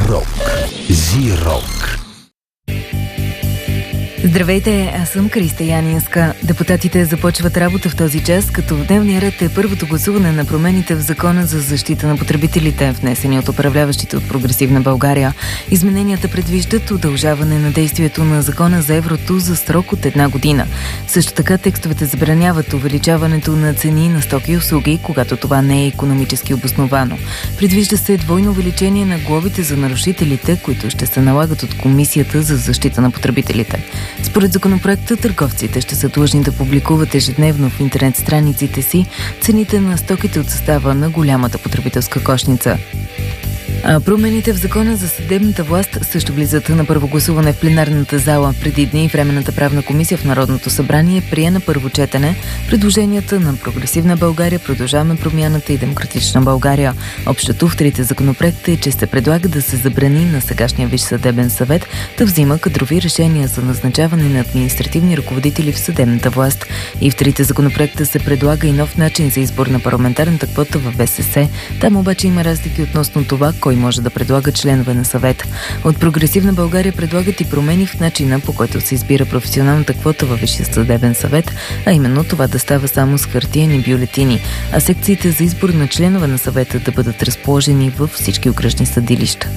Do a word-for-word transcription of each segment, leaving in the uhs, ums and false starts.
Рок. Зи-рок. Здравейте, аз съм Криста Янинска. Депутатите започват работа в този час, като в дневния ред е първото гласуване на промените в Закона за защита на потребителите, внесени от управляващите от Прогресивна България. Измененията предвиждат удължаване на действието на Закона за еврото за срок от една година. Също така текстовете забраняват увеличаването на цени на стоки и услуги, когато това не е икономически обосновано. Предвижда се двойно увеличение на глобите за нарушителите, които ще се налагат от Комисията за защита на потребителите. Според законопроекта, търговците ще са длъжни да публикуват ежедневно в интернет страниците си цените на стоките от състава на голямата потребителска кошница. А промените в Закона за съдебната власт също влизат на първо гласуване в пленарната зала. Преди дни Временната правна комисия в Народното събрание прие на първо четене предложенията на Прогресивна България, Продължаваме промяната и Демократична България. Общото в трите законопроекта е, че се предлага да се забрани на сегашния Висш съдебен съвет да взима кадрови решения за назначаване на административни ръководители в съдебната власт. И в трите законопроекта се предлага и нов начин за избор на парламентарната квота в ВСС. Там обаче има разлики относно това, кой може да предлага членове на съвет. От Прогресивна България предлагат и промени в начина, по който се избира професионалната квота във Висшия съдебен съвет, а именно това да става само с хартиени бюлетини, а секциите за избор на членове на съвета да бъдат разположени във всички окръжни съдилища.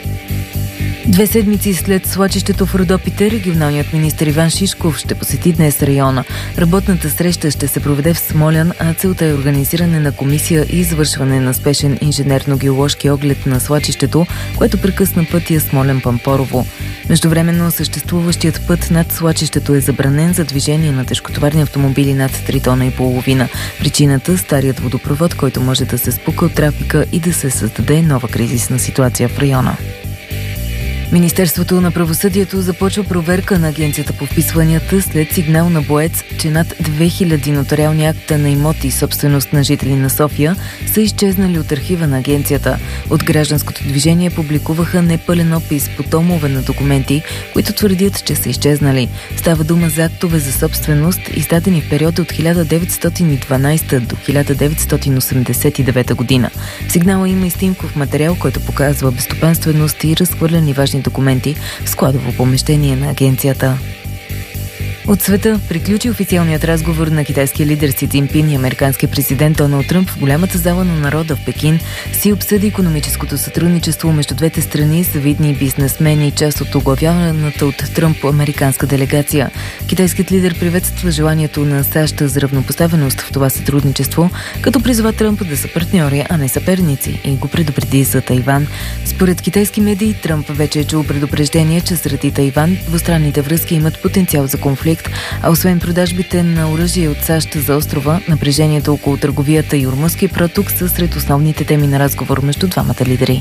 Две седмици след свлачището в Родопите, регионалният министър Иван Шишков ще посети днес района. Работната среща ще се проведе в Смолян, а целта е организиране на комисия и извършване на спешен инженерно-геоложки оглед на свлачището, което прекъсна пътя Смолян-Пампорово. Междувременно съществуващият път над свлачището е забранен за движение на тежкотоварни автомобили над три тона и половина. Причината – старият водопровод, който може да се спука от трафика и да се създаде нова кризисна ситуация в района. Министерството на правосъдието започва проверка на Агенцията по вписванията след сигнал на боец, че над две хиляди нотариални акта на имоти, собственост на жители на София, са изчезнали от архива на агенцията. От гражданското движение публикуваха непълен опис по томове на документи, които твърдят, че са изчезнали. Става дума за актове за собственост, издадени в периода от хиляда деветстотин и дванадесета до хиляда деветстотин осемдесет и девета година. В сигнала има и снимков материал, който показва безстопанственост и разхвърляни важни документи в складово помещение на агенцията. От света приключи официалният разговор на китайския лидер Си Цзинпин и американския президент Доналд Тръмп в голямата зала на народа в Пекин. Си обсъди икономическото сътрудничество между двете страни с видни бизнесмени, част от оглавяваната от Тръмп американска делегация. Китайският лидер приветства желанието на САЩ за равнопоставеност в това сътрудничество, като призова Тръмп да са партньори, а не съперници, и го предупреди за Тайван. Според китайски медии, Тръмп вече е чул предупреждение, че заради Тайван двустранните връзки имат потенциал за конфликт. А освен продажбите на оръжие от САЩ за острова, напрежението около търговията и Ормузския проток са сред основните теми на разговор между двамата лидери.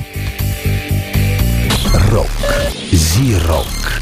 Рок. Зи-рок.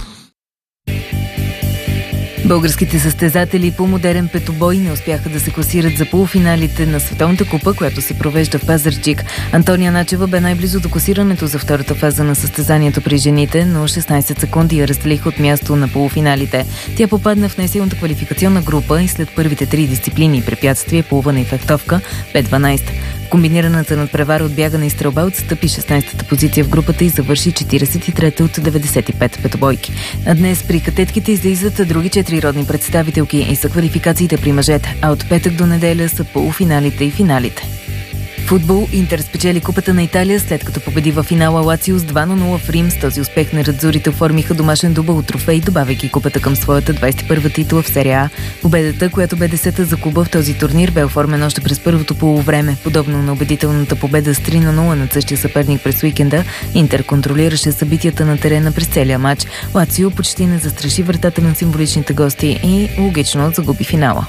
Българските състезатели по модерен петобой не успяха да се класират за полуфиналите на Световната купа, която се провежда в Пазарджик. Антония Начева бе най-близо до класирането за втората фаза на състезанието при жените, но шестнадесет секунди я разделиха от място на полуфиналите. Тя попадна в най-силната квалификационна група и след първите три дисциплини – препятствие, плуване и фехтовка – бе дванадесета. Комбинираната надпревара от бягане и стрелба отстъпи шестнадесета позиция в групата и завърши четиридесет и трета от деветдесет и пет петобойки. А днес при катетките излизат други четири родни представителки и са квалификациите при мъжете, а от петък до неделя са полуфиналите и финалите. Футбол. Интер спечели Купата на Италия, след като победи във финала Лацио с два на нула в Рим. С този успех на радзурите оформиха домашен дубъл от трофей, добавяйки Купата към своята двадесет и първа титла в серия А. Победата, която бе десета за клуба в този турнир, бе оформена още през първото полувреме. Подобно на убедителната победа с три на нула над същия съперник през уикенда, Интер контролираше събитията на терена през целия матч. Лацио почти не застраши вратата на символичните гости и логично загуби финала.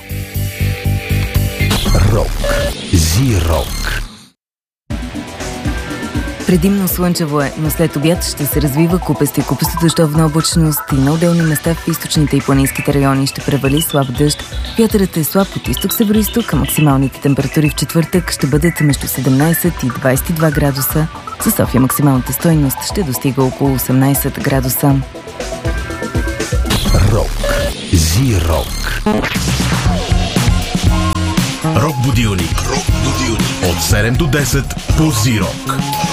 Рок. Зи-рок. Предимно слънчево е, но след обяд ще се развива купеста и купеста дъждовна облачност и на отделни места в източните и планинските райони ще превали слаб дъжд. Вятърът е слаб от изток-североизток, а максималните температури в четвъртък ще бъдат между седемнадесет и двадесет и два градуса. За София максималната стойност ще достига около осемнадесет градуса. Рок. Зи-рок. Рок будилник. Рок будилник. От седем до десет по Зи-рок.